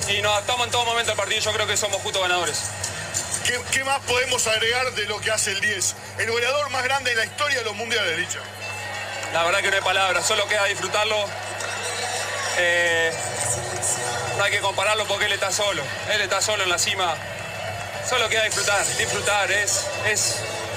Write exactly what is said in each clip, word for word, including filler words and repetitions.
y nos adaptamos en todo momento al partido. Yo creo que somos justos ganadores. ¿Qué, ¿Qué más podemos agregar de lo que hace el diez? El goleador más grande en la historia de los mundiales, Licha. La verdad que no hay palabras, solo queda disfrutarlo. Eh, no hay que compararlo porque él está solo. Él está solo en la cima. Solo queda disfrutar, disfrutar. Es... es...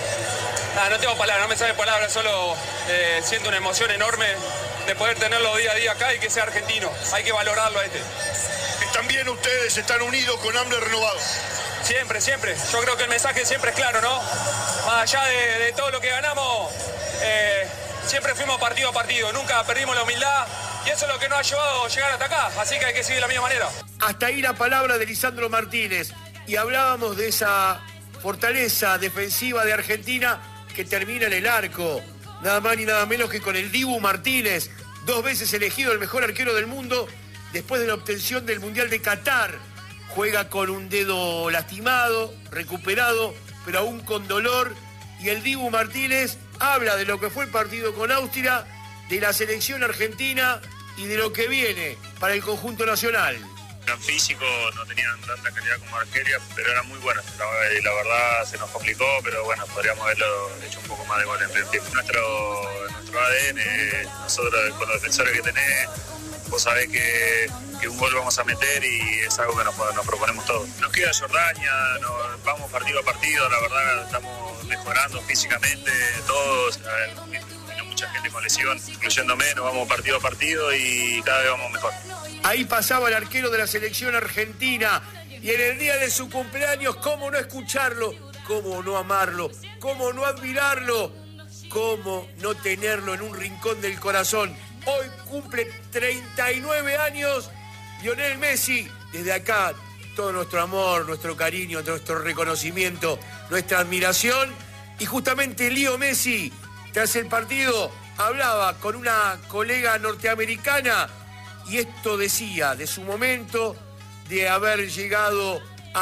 Nada, no tengo palabras, no me salen palabras, solo eh, siento una emoción enorme de poder tenerlo día a día acá y que sea argentino. Hay que valorarlo a este. También ustedes están unidos con hambre renovado. Siempre, siempre. Yo creo que el mensaje siempre es claro, ¿no? Más allá de, de todo lo que ganamos, eh, siempre fuimos partido a partido. Nunca perdimos la humildad y eso es lo que nos ha llevado a llegar hasta acá. Así que hay que seguir de la misma manera. Hasta ahí la palabra de Lisandro Martínez. Y hablábamos de esa fortaleza defensiva de Argentina que termina en el arco. Nada más ni nada menos que con el Dibu Martínez, dos veces elegido el mejor arquero del mundo después de la obtención del Mundial de Qatar. Juega con un dedo lastimado, recuperado, pero aún con dolor. Y el Dibu Martínez habla de lo que fue el partido con Austria, de la selección argentina y de lo que viene para el conjunto nacional. Eran físicos, no tenían tanta calidad como Argelia, pero eran muy buenos. La, la verdad se nos complicó, pero bueno, podríamos haberlo hecho un poco más de gol en el tiempo. Nuestro, nuestro A D N, nosotros con los defensores que tenés, vos sabés que, que un gol vamos a meter y es algo que nos, nos proponemos todos. Nos queda Jordania, nos, vamos partido a partido, la verdad estamos mejorando físicamente, todos. A ver, mucha gente con lesión, incluyéndome, nos vamos partido a partido y cada vez vamos mejor. Ahí pasaba el arquero de la selección argentina y en el día de su cumpleaños, ¿cómo no escucharlo? ¿Cómo no amarlo? ¿Cómo no admirarlo? ¿Cómo no tenerlo en un rincón del corazón? Hoy cumple treinta y nueve años Lionel Messi. Desde acá, todo nuestro amor, nuestro cariño, nuestro reconocimiento, nuestra admiración. Y justamente Leo Messi, tras el partido, hablaba con una colega norteamericana y esto decía de su momento de haber llegado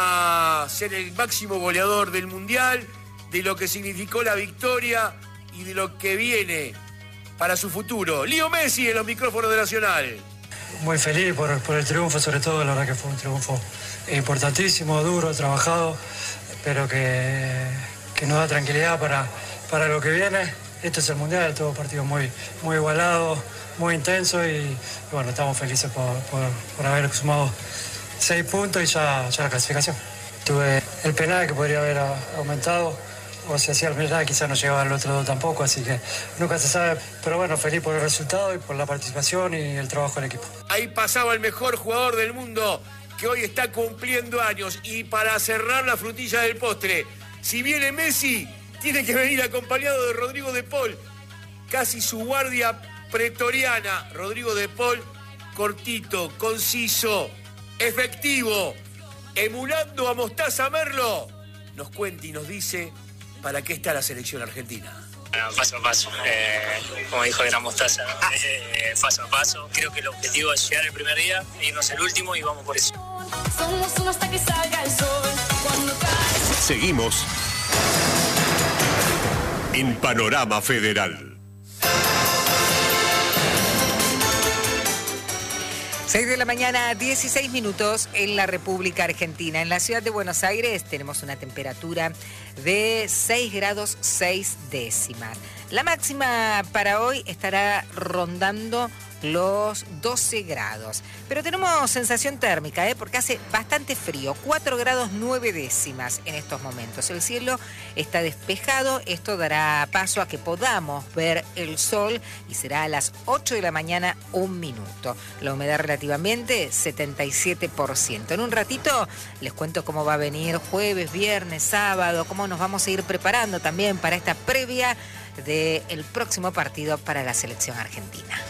a ser el máximo goleador del Mundial, de lo que significó la victoria y de lo que viene para su futuro. Leo Messi en los micrófonos de Nacional. Muy feliz por, por el triunfo, sobre todo, la verdad que fue un triunfo importantísimo, duro, trabajado, pero que, que nos da tranquilidad para, para lo que viene. Esto es el Mundial, todo partido muy, muy igualado, muy intenso y, y bueno, estamos felices por, por, por haber sumado seis puntos y ya, ya la clasificación. Tuve el penal que podría haber aumentado, o si hacía el penal quizás no llegaba al otro tampoco, así que nunca se sabe. Pero bueno, feliz por el resultado y por la participación y el trabajo del equipo. Ahí pasaba el mejor jugador del mundo que hoy está cumpliendo años. Y para cerrar la frutilla del postre, si viene Messi, tiene que venir acompañado de Rodrigo de Paul, casi su guardia pretoriana. Rodrigo de Paul, cortito, conciso, efectivo, emulando a Mostaza Merlo, nos cuenta y nos dice para qué está la selección argentina. Paso a paso, eh, como dijo Gran Mostaza, eh, paso a paso. Creo que el objetivo es llegar el primer día, irnos el último y vamos por eso. Somos uno hasta que salga el sol. Cuando cae... Seguimos en Panorama Federal. seis de la mañana, dieciséis minutos en la República Argentina. En la ciudad de Buenos Aires tenemos una temperatura de seis grados seis décimas. La máxima para hoy estará rondando los doce grados. Pero tenemos sensación térmica, ¿eh? porque hace bastante frío, cuatro grados nueve décimas en estos momentos. El cielo está despejado, esto dará paso a que podamos ver el sol y será a las ocho de la mañana un minuto. La humedad relativamente setenta y siete por ciento. En un ratito les cuento cómo va a venir jueves, viernes, sábado, cómo nos vamos a ir preparando también para esta previa del próximo partido para la selección argentina.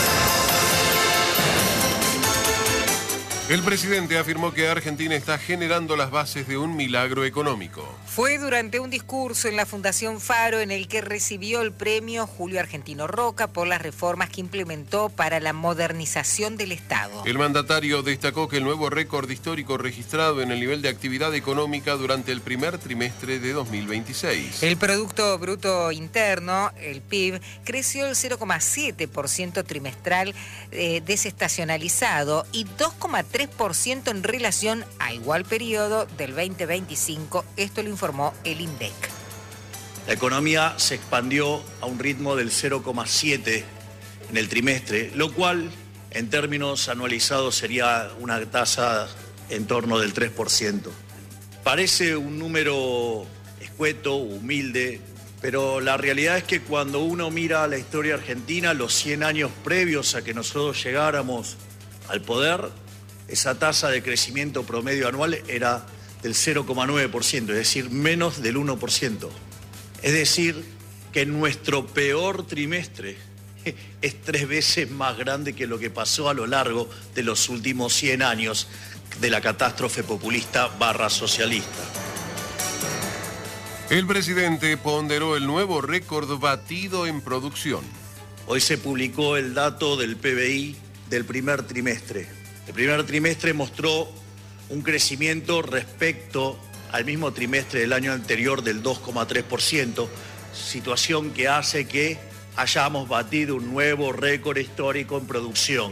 El presidente afirmó que Argentina está generando las bases de un milagro económico. Fue durante un discurso en la Fundación Faro en el que recibió el premio Julio Argentino Roca por las reformas que implementó para la modernización del Estado. El mandatario destacó que el nuevo récord histórico registrado en el nivel de actividad económica durante el primer trimestre de dos mil veintiséis. El Producto Bruto Interno, el P I B, creció el cero coma siete por ciento trimestral eh, desestacionalizado y dos coma tres tres por ciento en relación a igual periodo del veinte veinticinco. Esto lo informó el INDEC. La economía se expandió a un ritmo del cero coma siete en el trimestre, lo cual en términos anualizados sería una tasa en torno del tres por ciento. Parece un número escueto, humilde, pero la realidad es que cuando uno mira la historia argentina, los cien años previos a que nosotros llegáramos al poder, esa tasa de crecimiento promedio anual era del cero coma nueve por ciento, es decir, menos del uno por ciento. Es decir, que en nuestro peor trimestre es tres veces más grande que lo que pasó a lo largo de los últimos cien años de la catástrofe populista barra socialista. El presidente ponderó el nuevo récord batido en producción. Hoy se publicó el dato del P B I del primer trimestre. El primer trimestre mostró un crecimiento respecto al mismo trimestre del año anterior del dos coma tres por ciento, situación que hace que hayamos batido un nuevo récord histórico en producción.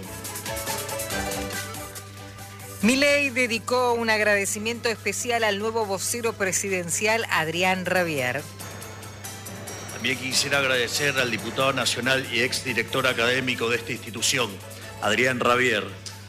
Milei dedicó un agradecimiento especial al nuevo vocero presidencial Adrián Rabier. También quisiera agradecer al diputado nacional y exdirector académico de esta institución, Adrián Rabier.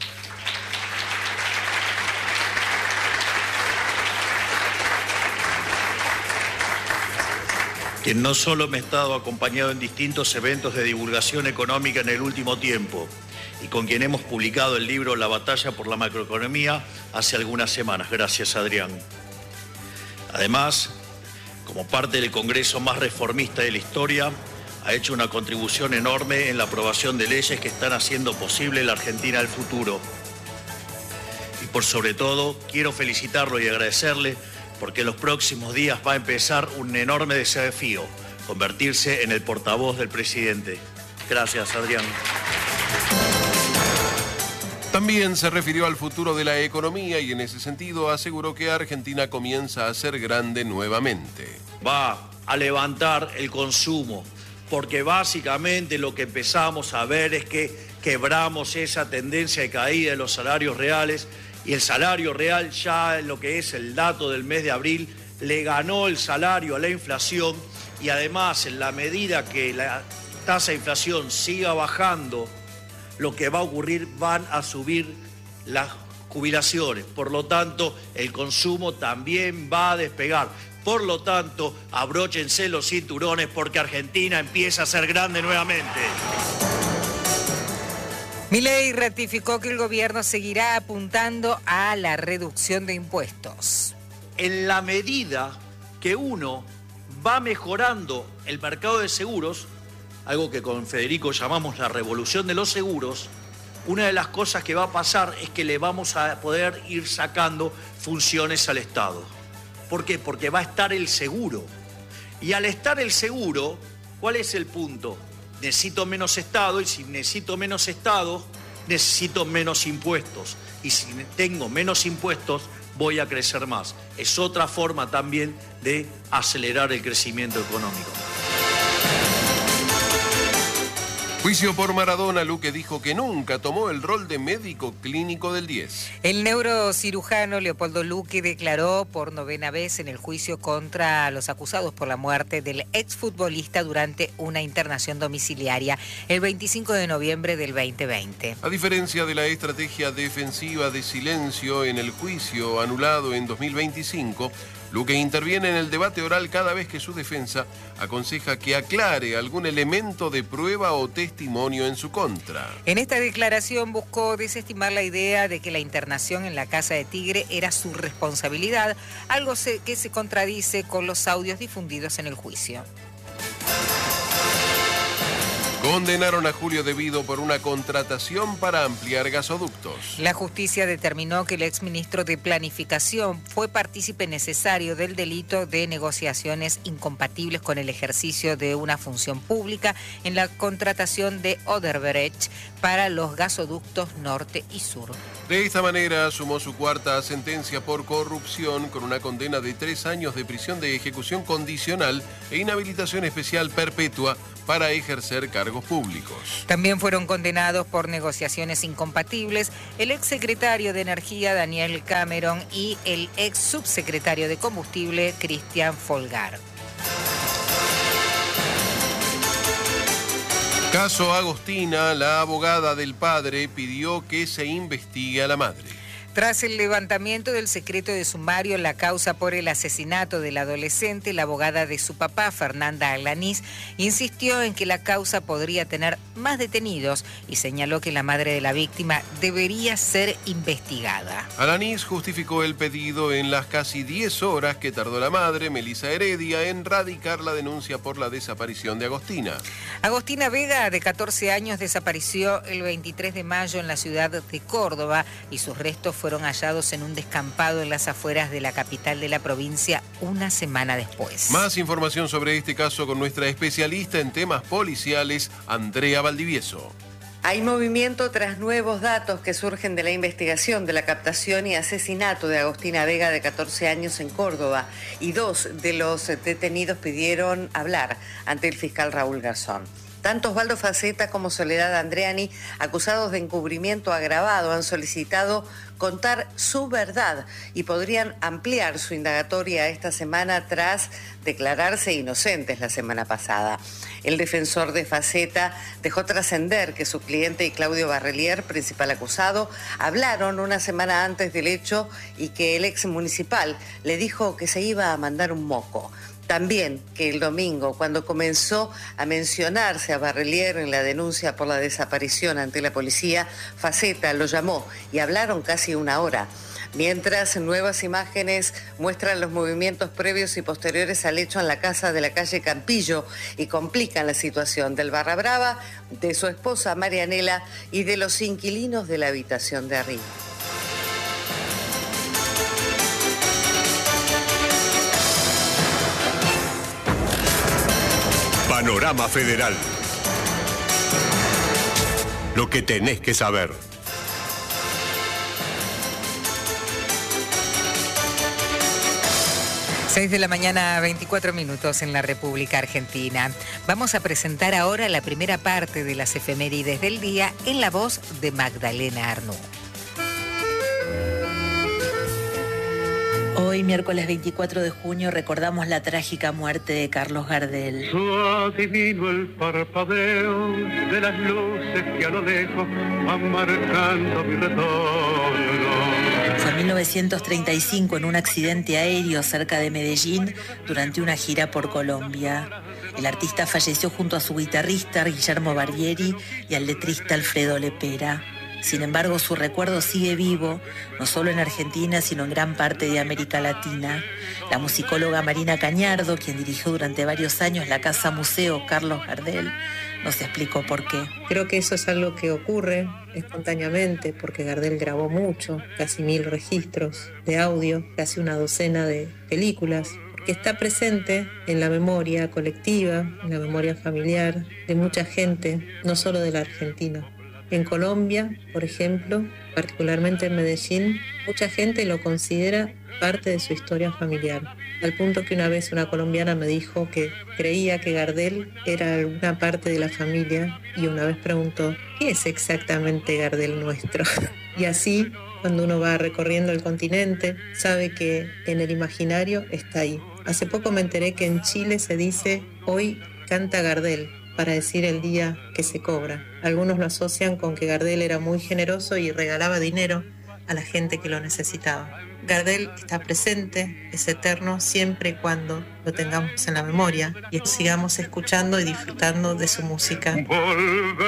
Quien no solo me ha estado acompañado en distintos eventos de divulgación económica en el último tiempo, y con quien hemos publicado el libro La batalla por la macroeconomía hace algunas semanas. Gracias, Adrián. Además, como parte del Congreso más reformista de la historia, ha hecho una contribución enorme en la aprobación de leyes que están haciendo posible la Argentina del futuro. Y por sobre todo, quiero felicitarlo y agradecerle porque en los próximos días va a empezar un enorme desafío, convertirse en el portavoz del presidente. Gracias, Adrián. También se refirió al futuro de la economía y en ese sentido aseguró que Argentina comienza a ser grande nuevamente. Va a levantar el consumo, porque básicamente lo que empezamos a ver es que quebramos esa tendencia de caída de los salarios reales y el salario real ya en lo que es el dato del mes de abril le ganó el salario a la inflación y además en la medida que la tasa de inflación siga bajando, lo que va a ocurrir, van a subir las jubilaciones. Por lo tanto, el consumo también va a despegar. Por lo tanto, abróchense los cinturones porque Argentina empieza a ser grande nuevamente. Milei ratificó que el gobierno seguirá apuntando a la reducción de impuestos. En la medida que uno va mejorando el mercado de seguros, algo que con Federico llamamos la revolución de los seguros, una de las cosas que va a pasar es que le vamos a poder ir sacando funciones al Estado. ¿Por qué? Porque va a estar el seguro. Y al estar el seguro, ¿cuál es el punto? Necesito menos Estado y si necesito menos Estado, necesito menos impuestos. Y si tengo menos impuestos, voy a crecer más. Es otra forma también de acelerar el crecimiento económico. Juicio por Maradona, Luque dijo que nunca tomó el rol de médico clínico del diez. El neurocirujano Leopoldo Luque declaró por novena vez en el juicio contra los acusados por la muerte del exfutbolista durante una internación domiciliaria el veinticinco de noviembre del veinte veinte. A diferencia de la estrategia defensiva de silencio en el juicio anulado en dos mil veinticinco, Luque interviene en el debate oral cada vez que su defensa aconseja que aclare algún elemento de prueba o testimonio en su contra. En esta declaración buscó desestimar la idea de que la internación en la Casa de Tigre era su responsabilidad, algo que se contradice con los audios difundidos en el juicio. Condenaron a Julio De Vido por una contratación para ampliar gasoductos. La justicia determinó que el exministro de Planificación fue partícipe necesario del delito de negociaciones incompatibles con el ejercicio de una función pública en la contratación de Odebrecht para los gasoductos norte y sur. De esta manera sumó su cuarta sentencia por corrupción con una condena de tres años de prisión de ejecución condicional e inhabilitación especial perpetua para ejercer cargos cargos públicos. También fueron condenados por negociaciones incompatibles el exsecretario de Energía Daniel Cameron y el ex subsecretario de Combustible Cristian Folgar. Caso Agostina, la abogada del padre pidió que se investigue a la madre. Tras el levantamiento del secreto de sumario en la causa por el asesinato del adolescente, la abogada de su papá, Fernanda Alanís, insistió en que la causa podría tener más detenidos y señaló que la madre de la víctima debería ser investigada. Alanís justificó el pedido en las casi diez horas que tardó la madre, Melisa Heredia, en radicar la denuncia por la desaparición de Agostina. Agostina Vega, de catorce años, desapareció el veintitrés de mayo en la ciudad de Córdoba y sus restos fueron hallados en un descampado en las afueras de la capital de la provincia una semana después. Más información sobre este caso con nuestra especialista en temas policiales, Andrea Valdivieso. Hay movimiento tras nuevos datos que surgen de la investigación de la captación y asesinato de Agostina Vega, de catorce años, en Córdoba, y dos de los detenidos pidieron hablar ante el fiscal Raúl Garzón. Tanto Osvaldo Faceta como Soledad Andreani, acusados de encubrimiento agravado, han solicitado contar su verdad y podrían ampliar su indagatoria esta semana tras declararse inocentes la semana pasada. El defensor de Faceta dejó trascender que su cliente y Claudio Barrelier, principal acusado, hablaron una semana antes del hecho y que el ex municipal le dijo que se iba a mandar un moco. También que el domingo, cuando comenzó a mencionarse a Barrelier en la denuncia por la desaparición ante la policía, Faceta lo llamó y hablaron casi una hora. Mientras, nuevas imágenes muestran los movimientos previos y posteriores al hecho en la casa de la calle Campillo y complican la situación del Barra Brava, de su esposa Marianela y de los inquilinos de la habitación de arriba. Panorama Federal. Lo que tenés que saber. seis de la mañana, veinticuatro minutos en la República Argentina. Vamos a presentar ahora la primera parte de las efemérides del día en la voz de Magdalena Arnú. Hoy, miércoles veinticuatro de junio, recordamos la trágica muerte de Carlos Gardel. Adivino el parpadeo de las luces que a lo lejos van marcando mi retorno. Fue en mil novecientos treinta y cinco, en un accidente aéreo cerca de Medellín, durante una gira por Colombia. El artista falleció junto a su guitarrista Guillermo Barbieri y al letrista Alfredo Lepera. Sin embargo, su recuerdo sigue vivo, no solo en Argentina, sino en gran parte de América Latina. La musicóloga Marina Cañardo, quien dirigió durante varios años la Casa Museo Carlos Gardel, nos explicó por qué. Creo que eso es algo que ocurre espontáneamente, porque Gardel grabó mucho, casi mil registros de audio, casi una docena de películas, que está presente en la memoria colectiva, en la memoria familiar de mucha gente, no solo de la Argentina. En Colombia, por ejemplo, particularmente en Medellín, mucha gente lo considera parte de su historia familiar. Al punto que una vez una colombiana me dijo que creía que Gardel era alguna parte de la familia y una vez preguntó, ¿qué es exactamente Gardel nuestro? Y así, cuando uno va recorriendo el continente, sabe que en el imaginario está ahí. Hace poco me enteré que en Chile se dice, hoy canta Gardel, para decir el día que se cobra. Algunos lo asocian con que Gardel era muy generoso y regalaba dinero a la gente que lo necesitaba. Gardel está presente, es eterno, siempre y cuando lo tengamos en la memoria y sigamos escuchando y disfrutando de su música. Volver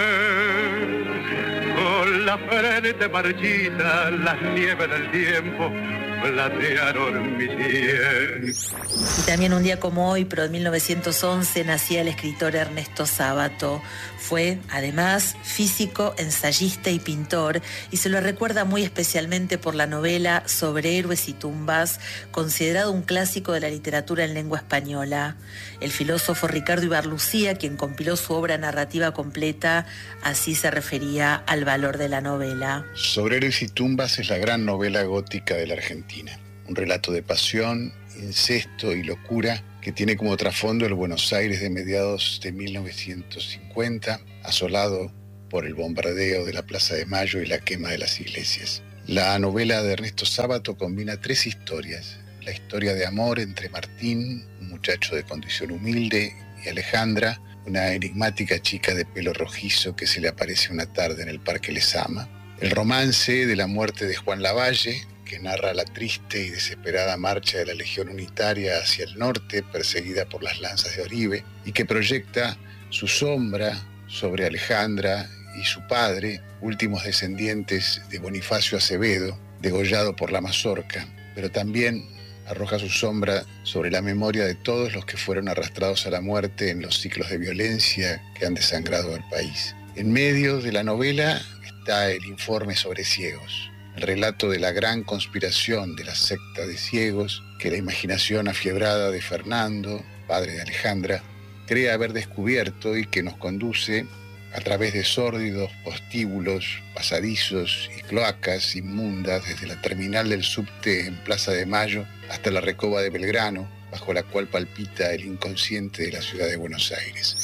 con la frente marchita, las nieves del tiempo platearon mi piel. Y también un día como hoy, pero en mil novecientos once, nacía el escritor Ernesto Sábato. Fue, además, físico, ensayista y pintor, y se lo recuerda muy especialmente por la novela Sobre héroes y tumbas, considerado un clásico de la literatura en lengua española. El filósofo Ricardo Ibarlucía, quien compiló su obra narrativa completa, así se refería al valor de la novela. Sobre héroes y tumbas es la gran novela gótica de la Argentina. Un relato de pasión, incesto y locura que tiene como trasfondo el Buenos Aires de mediados de mil novecientos cincuenta, asolado por el bombardeo de la Plaza de Mayo y la quema de las iglesias. La novela de Ernesto Sábato combina tres historias: la historia de amor entre Martín, un muchacho de condición humilde, y Alejandra, una enigmática chica de pelo rojizo que se le aparece una tarde en el Parque Lezama; el romance de la muerte de Juan Lavalle, que narra la triste y desesperada marcha de la Legión Unitaria hacia el norte, perseguida por las lanzas de Oribe, y que proyecta su sombra sobre Alejandra y su padre, últimos descendientes de Bonifacio Acevedo, degollado por la mazorca, pero también arroja su sombra sobre la memoria de todos los que fueron arrastrados a la muerte en los ciclos de violencia que han desangrado al país. En medio de la novela está el informe sobre ciegos, el relato de la gran conspiración de la secta de ciegos que la imaginación afiebrada de Fernando, padre de Alejandra, cree haber descubierto y que nos conduce a través de sórdidos postíbulos, pasadizos y cloacas inmundas desde la terminal del subte en Plaza de Mayo hasta la Recoba de Belgrano, bajo la cual palpita el inconsciente de la ciudad de Buenos Aires.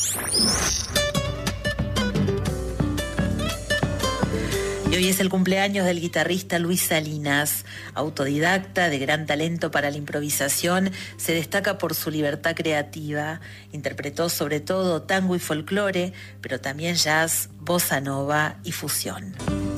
Y hoy es el cumpleaños del guitarrista Luis Salinas. Autodidacta, de gran talento para la improvisación, se destaca por su libertad creativa. Interpretó sobre todo tango y folclore, pero también jazz, bossa nova y fusión.